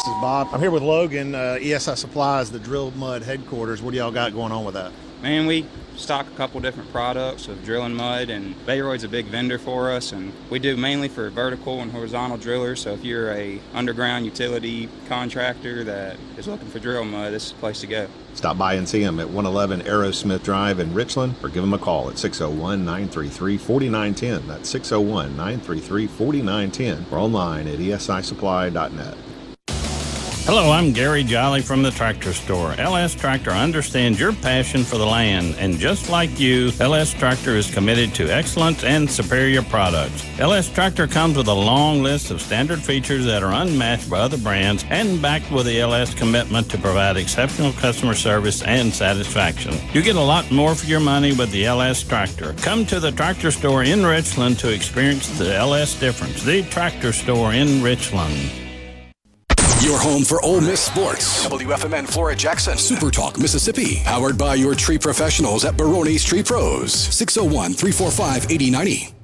This is Bob. I'm here with Logan, ESI Supplies, the Drill Mud headquarters. What do y'all got going on with that? Man, we stock a couple different products of drilling mud, and Baroid's a big vendor for us, and we do mainly for vertical and horizontal drillers. So if you're a underground utility contractor that is looking for drill mud, this is the place to go. Stop by and see them at 111 Aerosmith Drive in Richland, or give them a call at 601-933-4910. That's 601-933-4910, or online at esisupply.net. Hello, I'm Gary Jolly from the Tractor Store. LS Tractor understands your passion for the land, and just like you, LS Tractor is committed to excellence and superior products. LS Tractor comes with a long list of standard features that are unmatched by other brands and backed with the LS commitment to provide exceptional customer service and satisfaction. You get a lot more for your money with the LS Tractor. Come to the Tractor Store in Richland to experience the LS difference. The Tractor Store in Richland. Your home for Ole Miss sports. WFMN Flora Jackson. Super Talk Mississippi. Powered by your tree professionals at Barone's Tree Pros. 601-345-8090.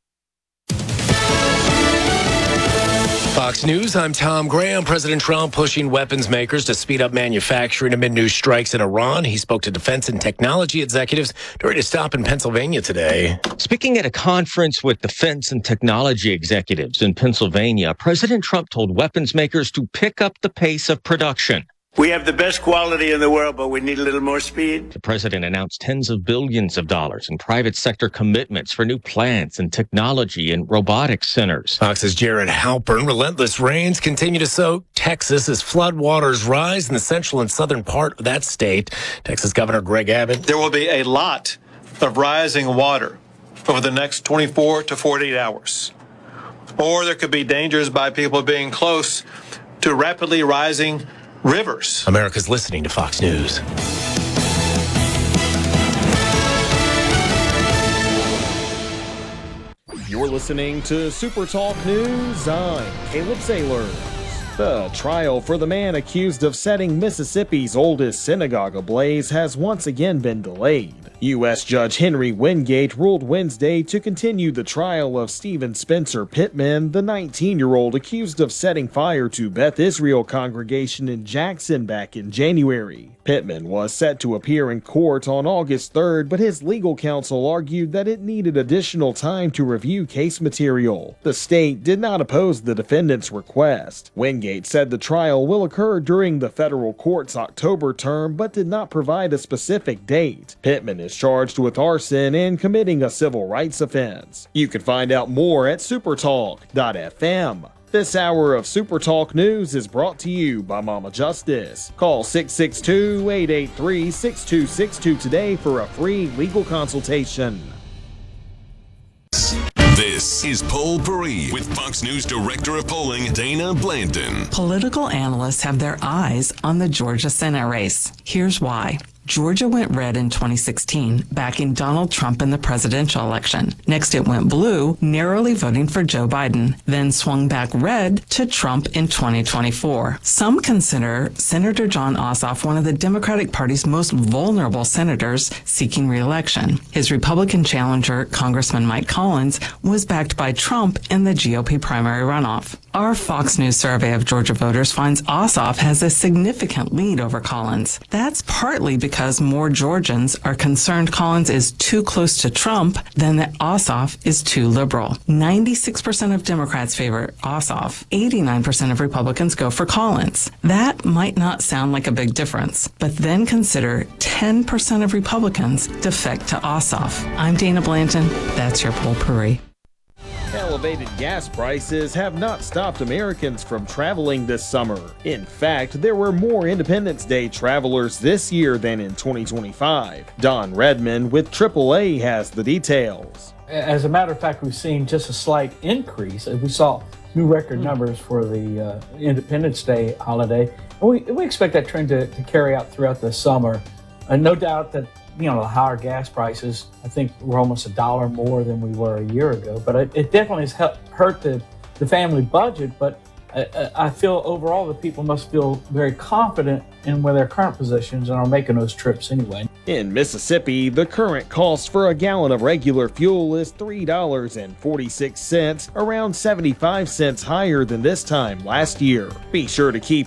Fox News, I'm Tom Graham. President Trump pushing weapons makers to speed up manufacturing amid new strikes in Iran. He spoke to defense and technology executives during a stop in Pennsylvania today. Speaking at a conference with defense and technology executives in Pennsylvania, President Trump told weapons makers to pick up the pace of production. We have the best quality in the world, but we need a little more speed. The president announced tens of billions of dollars in private sector commitments for new plants and technology and robotics centers. Fox's Jared Halpern. Relentless rains continue to soak Texas as floodwaters rise in the central and southern part of that state. Texas Governor Greg Abbott. There will be a lot of rising water over the next 24 to 48 hours. Or there could be dangers by people being close to rapidly rising rivers. America's listening to Fox News. You're listening to Super Talk News. I'm Caleb Sailor. The trial for the man accused of setting Mississippi's oldest synagogue ablaze has once again been delayed. U.S. Judge Henry Wingate ruled Wednesday to continue the trial of Stephen Spencer Pittman, the 19-year-old accused of setting fire to Beth Israel congregation in Jackson back in January. Pittman was set to appear in court on August 3rd, but his legal counsel argued that it needed additional time to review case material. The state did not oppose the defendant's request. Wingate said the trial will occur during the federal court's October term, but did not provide a specific date. Pittman is charged with arson and committing a civil rights offense. You can find out more at supertalk.fm. This hour of Super Talk News is brought to you by Mama Justice. Call 662-883-6262 today for a free legal consultation. This is Poll Parade with Fox News Director of Polling, Dana Blandon. Political analysts have their eyes on the Georgia Senate race. Here's why. Georgia went red in 2016, backing Donald Trump in the presidential election. Next, it went blue, narrowly voting for Joe Biden, then swung back red to Trump in 2024. Some consider Senator Jon Ossoff one of the Democratic Party's most vulnerable senators seeking re-election. His Republican challenger, Congressman Mike Collins, was backed by Trump in the GOP primary runoff. Our Fox News survey of Georgia voters finds Ossoff has a significant lead over Collins. That's partly because more Georgians are concerned Collins is too close to Trump than that Ossoff is too liberal. 96% of Democrats favor Ossoff. 89% of Republicans go for Collins. That might not sound like a big difference, but then consider 10% of Republicans defect to Ossoff. I'm Dana Blanton. That's your Poll Parade. Elevated gas prices have not stopped Americans from traveling this summer. In fact, there were more Independence Day travelers this year than in 2025. Don Redmond with AAA has the details. As a matter of fact, we've seen just a slight increase. We saw new record numbers for the Independence Day holiday. And we expect that trend to carry out throughout the summer. No doubt that the higher gas prices, I think we're almost $1 more than we were a year ago. But it definitely has hurt the family budget. But I feel overall that people must feel very confident in where their current positions and are making those trips anyway. In Mississippi, the current cost for a gallon of regular fuel is $3.46, around 75 cents higher than this time last year. Be sure to keep